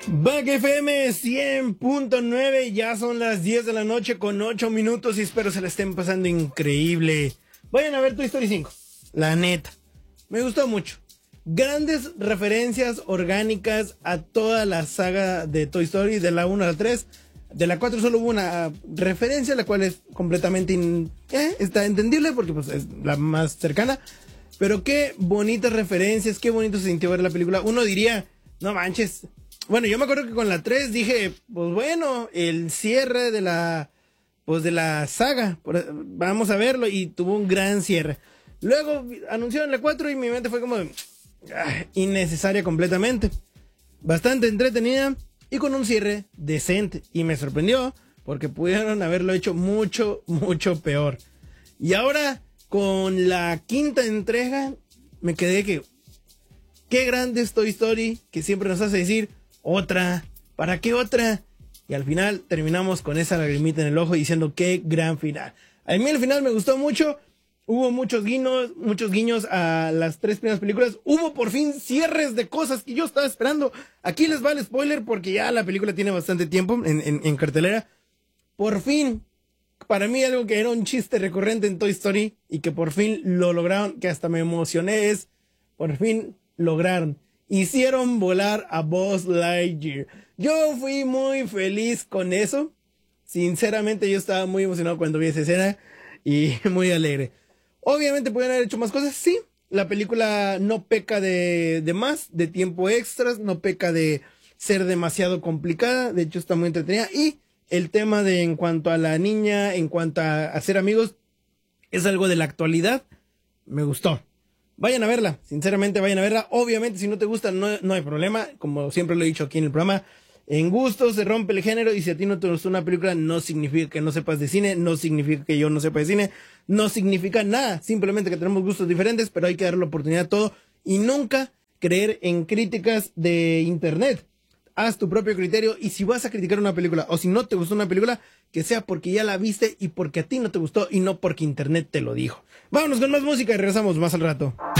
Back FM 100.9, ya son las 10 de la noche con 8 minutos y espero se la estén pasando increíble. Vayan a ver Toy Story 5, la neta, me gustó mucho. Grandes referencias orgánicas a toda la saga de Toy Story, de la 1 a la 3. De la 4 solo hubo una referencia, la cual es completamente está entendible porque pues, es la más cercana. Pero qué bonitas referencias, qué bonito se sintió ver la película. Uno diría, no manches. Bueno, yo me acuerdo que con la 3 dije, pues bueno, el cierre de la saga, vamos a verlo, y tuvo un gran cierre. Luego anunciaron la 4 y mi mente fue como innecesaria completamente. Bastante entretenida y con un cierre decente. Y me sorprendió porque pudieron haberlo hecho mucho, mucho peor. Y ahora, con la quinta entrega, me quedé que qué grande es Toy Story, que siempre nos hace decir, otra, ¿para qué otra? Y al final terminamos con esa lagrimita en el ojo diciendo qué gran final. A mí el final me gustó mucho, hubo muchos guiños a las 3 primeras películas, hubo por fin cierres de cosas que yo estaba esperando. Aquí les va el spoiler porque ya la película tiene bastante tiempo en cartelera. Por fin, para mí algo que era un chiste recurrente en Toy Story y que por fin lo lograron, que hasta me emocioné, es por fin lograron. Hicieron volar a Buzz Lightyear. Yo fui muy feliz con eso. Sinceramente yo estaba muy emocionado cuando vi esa escena y muy alegre. Obviamente pueden haber hecho más cosas, sí. La película no peca de más, de tiempo extras, no peca de ser demasiado complicada. De hecho está muy entretenida. Y el tema de en cuanto a la niña, en cuanto a hacer amigos, es algo de la actualidad. Me gustó. Vayan a verla, sinceramente vayan a verla. Obviamente si no te gusta no hay problema, como siempre lo he dicho aquí en el programa, en gusto se rompe el género y si a ti no te gustó una película no significa que no sepas de cine, no significa que yo no sepa de cine, no significa nada, simplemente que tenemos gustos diferentes, pero hay que darle la oportunidad a todo y nunca creer en críticas de internet. Haz tu propio criterio y si vas a criticar una película o si no te gustó una película, que sea porque ya la viste y porque a ti no te gustó y no porque internet te lo dijo. Vámonos con más música y regresamos más al rato.